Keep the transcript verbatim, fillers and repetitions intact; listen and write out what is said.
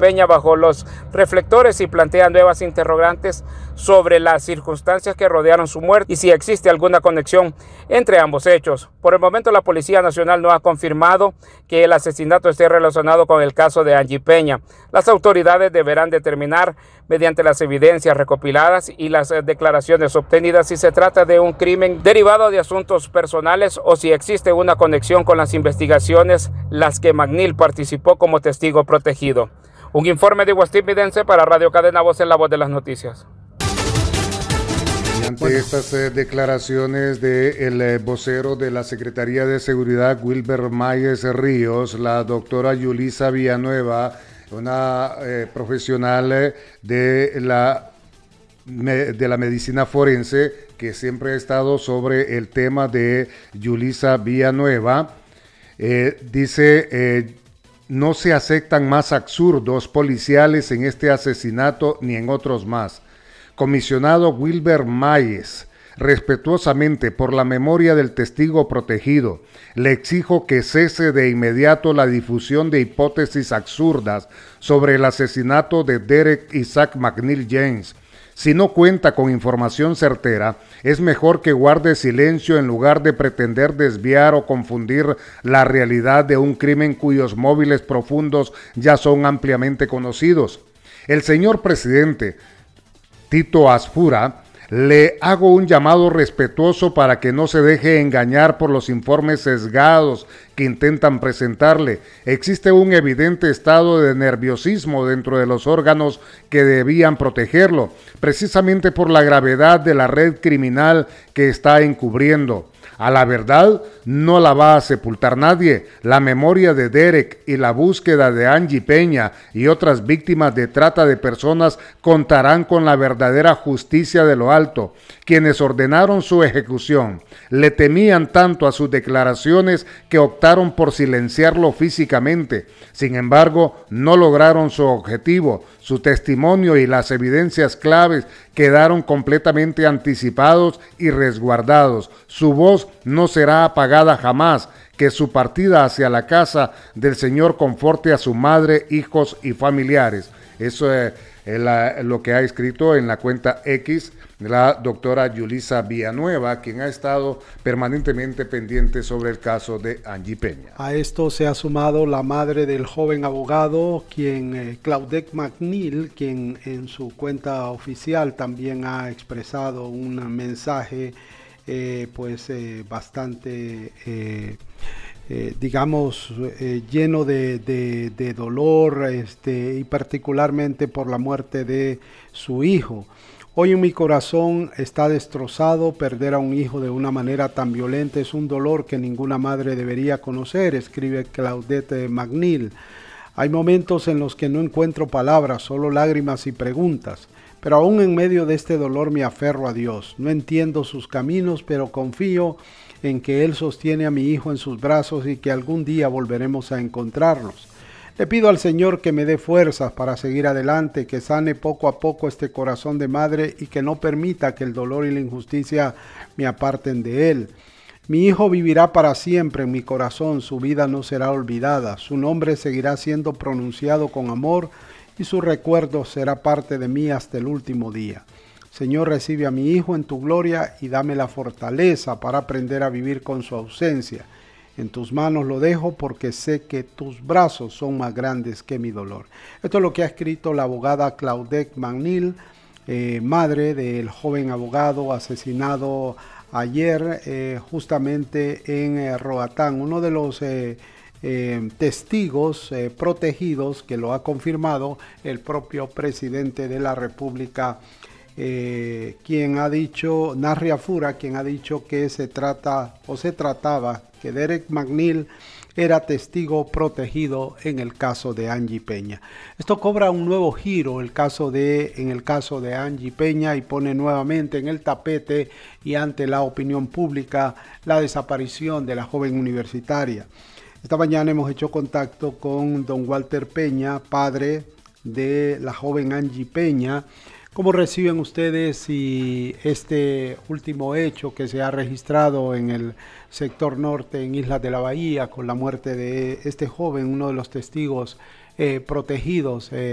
Peña bajo los reflectores y plantea nuevas interrogantes sobre las circunstancias que rodearon su muerte y si existe alguna conexión entre ambos hechos. Por el momento, la Policía Nacional no ha confirmado que el asesinato esté relacionado con el caso de Angie Peña. Las autoridades deberán determinar mediante las evidencias recopiladas y las declaraciones obtenidas si se trata de un crimen derivado de asuntos personales o si existe una conexión con las investigaciones las que McNeil participó como testigo protegido. Un informe de Westin Vidense para Radio Cadena Voz en la Voz de las Noticias. Y ante bueno. estas eh, declaraciones del de eh, vocero de la Secretaría de Seguridad, Wilber Mayes Ríos, la doctora Yulisa Villanueva, una eh, profesional de la, de la medicina forense, que siempre ha estado sobre el tema de Yulisa Villanueva, eh, dice, eh, no se aceptan más absurdos policiales en este asesinato ni en otros más. Comisionado Wilber Mayes, respetuosamente por la memoria del testigo protegido, le exijo que cese de inmediato la difusión de hipótesis absurdas sobre el asesinato de Derek Isaac McNeil James. Si no cuenta con información certera, es mejor que guarde silencio en lugar de pretender desviar o confundir la realidad de un crimen cuyos móviles profundos ya son ampliamente conocidos. El señor presidente Tito Asfura, le hago un llamado respetuoso para que no se deje engañar por los informes sesgados que intentan presentarle. Existe un evidente estado de nerviosismo dentro de los órganos que debían protegerlo, precisamente por la gravedad de la red criminal que está encubriendo. A la verdad no la va a sepultar nadie. La memoria de Derek y la búsqueda de Angie Peña y otras víctimas de trata de personas contarán con la verdadera justicia de lo alto. Quienes ordenaron su ejecución le temían tanto a sus declaraciones que optaron por silenciarlo físicamente. Sin embargo, no lograron su objetivo. Su testimonio y las evidencias claves quedaron completamente anticipados y resguardados. Su voz no será apagada jamás. Que su partida hacia la casa del Señor conforte a su madre, hijos y familiares. Eso es la, lo que ha escrito en la cuenta X la doctora Yulisa Villanueva, quien ha estado permanentemente pendiente sobre el caso de Angie Peña. A esto se ha sumado la madre del joven abogado, quien eh, Claudette McNeil, quien en su cuenta oficial también ha expresado un mensaje eh, pues eh, bastante eh, eh, digamos eh, lleno de, de, de dolor, este, y particularmente por la muerte de su hijo. Hoy en mi corazón está destrozado. Perder a un hijo de una manera tan violenta es un dolor que ninguna madre debería conocer, escribe Claudette McNeil. Hay momentos en los que no encuentro palabras, solo lágrimas y preguntas. Pero aún en medio de este dolor me aferro a Dios. No entiendo sus caminos, pero confío en que Él sostiene a mi hijo en sus brazos y que algún día volveremos a encontrarnos. Le pido al Señor que me dé fuerzas para seguir adelante, que sane poco a poco este corazón de madre y que no permita que el dolor y la injusticia me aparten de Él. Mi hijo vivirá para siempre en mi corazón, su vida no será olvidada, su nombre seguirá siendo pronunciado con amor y su recuerdo será parte de mí hasta el último día. Señor, recibe a mi hijo en tu gloria y dame la fortaleza para aprender a vivir con su ausencia. En tus manos lo dejo porque sé que tus brazos son más grandes que mi dolor. Esto es lo que ha escrito la abogada Claudette McNeil, eh, madre del joven abogado asesinado ayer eh, justamente en eh, Roatán. Uno de los eh, eh, testigos eh, protegidos que lo ha confirmado el propio presidente de la República, eh, quien ha dicho, Narri Afura, quien ha dicho que se trata o se trataba que Derek McNeil era testigo protegido en el caso de Angie Peña. Esto cobra un nuevo giro el caso de, en el caso de Angie Peña y pone nuevamente en el tapete y ante la opinión pública la desaparición de la joven universitaria. Esta mañana hemos hecho contacto con don Walter Peña, padre de la joven Angie Peña. ¿Cómo reciben ustedes y este último hecho que se ha registrado en el sector norte, en Islas de la Bahía, con la muerte de este joven, uno de los testigos eh, protegidos? Eh,